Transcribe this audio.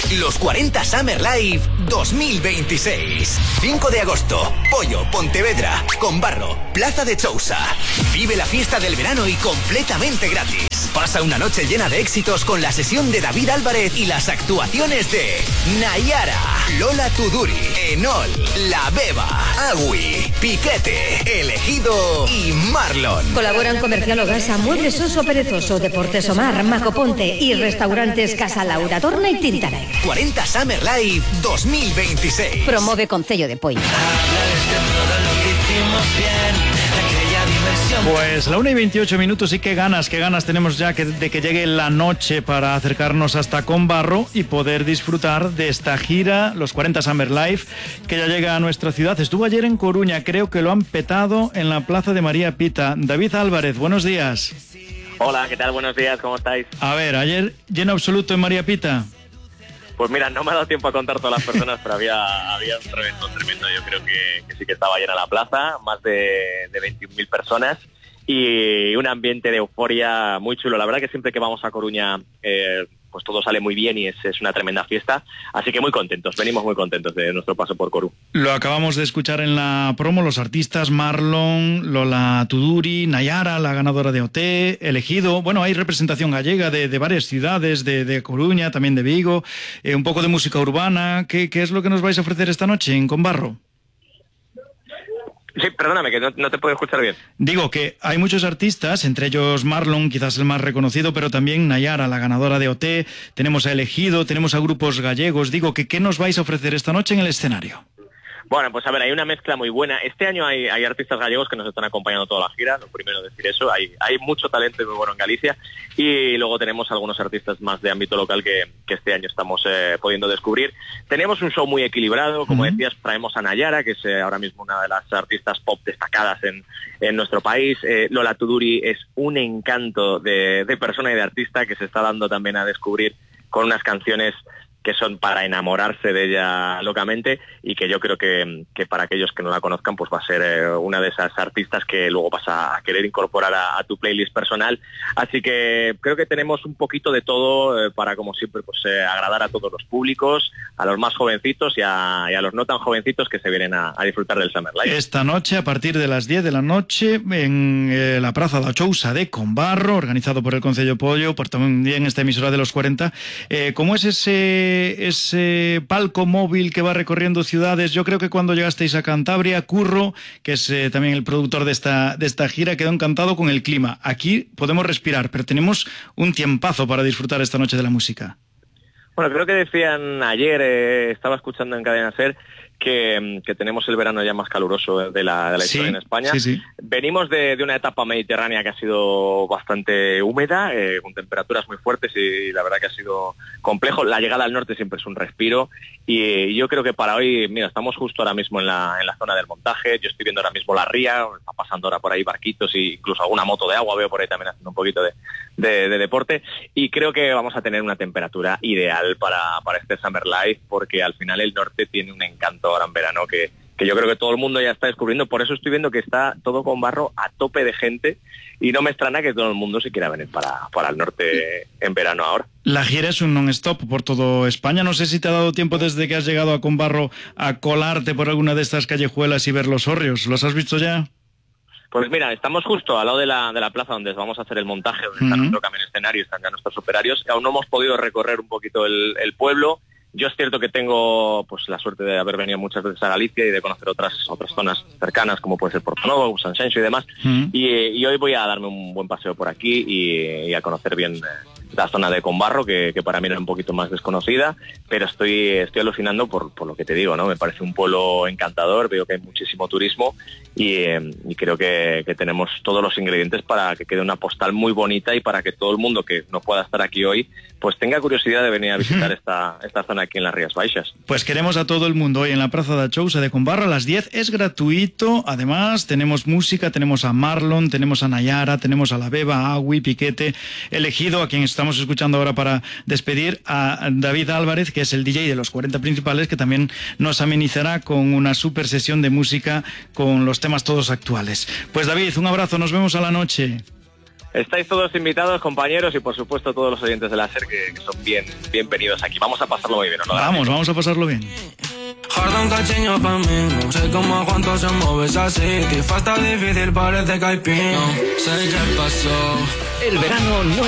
Los 40 Summer Live 2026. 5 de agosto, Pollo, Pontevedra, Combarro, Plaza de Chousa. Vive la fiesta del verano y completamente gratis. Pasa una noche llena de éxitos con la sesión de David Álvarez y las actuaciones de Nayara, Lola Tuduri, Enol, La Beba, Agui, Piquete, Elegido y Marlon. Colaboran Comercial Ogasa, Muebles Oso Perezoso, Deportes Omar, Macoponte y Restaurantes Casa Laura Torna y Tintaré. 40 Summer Live 2026. Promove Concello de Poio. Pues la 1:28 y qué ganas tenemos ya de que llegue la noche para acercarnos hasta Combarro y poder disfrutar de esta gira, los 40 Summer Live, que ya llega a nuestra ciudad. Estuvo ayer en Coruña, creo que lo han petado en la Plaza de María Pita. David Álvarez, buenos días. Hola, ¿qué tal? Buenos días, ¿cómo estáis? A ver, ayer lleno absoluto en María Pita. Pues mira, no me ha dado tiempo a contar todas las personas, pero había un reventón tremendo. Yo creo que sí que estaba llena la plaza, más de 21.000 personas y un ambiente de euforia muy chulo. La verdad que siempre que vamos a Coruña pues todo sale muy bien y es una tremenda fiesta, así que muy contentos, venimos muy contentos de nuestro paso por Coru. Lo acabamos de escuchar en la promo, los artistas Marlon, Lola Tuduri, Nayara, la ganadora de OT, Elegido. Bueno, hay representación gallega de varias ciudades, de Coruña, también de Vigo, un poco de música urbana. ¿Qué es lo que nos vais a ofrecer esta noche en Combarro? Sí, perdóname, que no te puedo escuchar bien. Digo que hay muchos artistas, entre ellos Marlon, quizás el más reconocido, pero también Nayara, la ganadora de OT, tenemos a Elegido, tenemos a grupos gallegos. Digo, ¿qué nos vais a ofrecer esta noche en el escenario? Bueno, pues a ver, hay una mezcla muy buena. Este año hay artistas gallegos que nos están acompañando toda la gira, lo primero decir eso. Hay mucho talento muy bueno en Galicia y luego tenemos algunos artistas más de ámbito local que este año estamos pudiendo descubrir. Tenemos un show muy equilibrado, como decías, traemos a Nayara, que es ahora mismo una de las artistas pop destacadas en nuestro país. Lola Tuduri es un encanto de persona y de artista que se está dando también a descubrir con unas canciones que son para enamorarse de ella locamente y que yo creo que para aquellos que no la conozcan pues va a ser una de esas artistas que luego vas a querer incorporar a tu playlist personal. Así que creo que tenemos un poquito de todo para, como siempre, pues agradar a todos los públicos, a los más jovencitos y a los no tan jovencitos que se vienen a disfrutar del Summer Live. Esta noche, a partir de las 10 de la noche, en la Praza da Chousa de Combarro, organizado por el Concello Pollo, por también esta emisora de los 40. ¿Cómo es ese palco móvil que va recorriendo ciudades? Yo creo que cuando llegasteis a Cantabria, Curro, que es también el productor de esta gira, quedó encantado con el clima. Aquí podemos respirar, pero tenemos un tiempazo para disfrutar esta noche de la música. Bueno, creo que decían ayer, estaba escuchando en Cadena SER, que tenemos el verano ya más caluroso de la historia en España. Sí. Venimos de una etapa mediterránea que ha sido bastante húmeda, con temperaturas muy fuertes y la verdad que ha sido complejo. La llegada al norte siempre es un respiro y yo creo que para hoy, mira, estamos justo ahora mismo en la zona del montaje. Yo estoy viendo ahora mismo la ría, está pasando ahora por ahí barquitos e incluso alguna moto de agua, veo por ahí también haciendo un poquito de deporte y creo que vamos a tener una temperatura ideal para este Summer Live porque al final el norte tiene un encanto ahora en verano que yo creo que todo el mundo ya está descubriendo. Por eso estoy viendo que está todo Combarro a tope de gente y no me extraña que todo el mundo se quiera venir para el norte en verano ahora. La gira es un non-stop por todo España. No sé si te ha dado tiempo desde que has llegado a Combarro a colarte por alguna de estas callejuelas y ver los hórreos. ¿Los has visto ya? Pues mira, estamos justo al lado de la plaza donde vamos a hacer el montaje, donde está nuestro camión escenario, están ya nuestros operarios. Aún no hemos podido recorrer un poquito el pueblo. Yo es cierto que tengo pues la suerte de haber venido muchas veces a Galicia y de conocer otras zonas cercanas, como puede ser Portonovo, Sanxenxo y demás. Y hoy voy a darme un buen paseo por aquí y a conocer bien la zona de Combarro, que para mí era un poquito más desconocida, pero estoy alucinando por lo que te digo, ¿no? Me parece un pueblo encantador, veo que hay muchísimo turismo y creo que tenemos todos los ingredientes para que quede una postal muy bonita y para que todo el mundo que no pueda estar aquí hoy pues tenga curiosidad de venir a visitar esta zona aquí en las Rías Baixas. Pues queremos a todo el mundo hoy en la Praza da Chousa de Combarro a las 10, es gratuito. Además tenemos música, tenemos a Marlon, tenemos a Nayara, tenemos a La Beba, a Agui, Piquete, Elegido, a quien estamos escuchando ahora para despedir, a David Álvarez, que es el DJ de los 40 principales, que también nos amenizará con una super sesión de música con los temas todos actuales. Pues David, un abrazo, nos vemos a la noche. Estáis todos invitados, compañeros, y por supuesto todos los oyentes de la SER que son bienvenidos aquí. Vamos a pasarlo muy bien, ¿no? Vamos a pasarlo bien. Guarda un cariño pa' mí, no sé cómo cuánto se mueves así. Que falta difícil, parece que hay pino. Sé qué pasó. El verano no